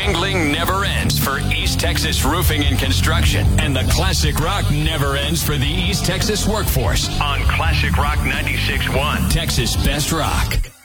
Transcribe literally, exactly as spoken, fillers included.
wrangling never ends for East Texas Roofing and Construction. And the classic rock never ends for the East Texas workforce on Classic Rock ninety-six point one, Texas Best Rock.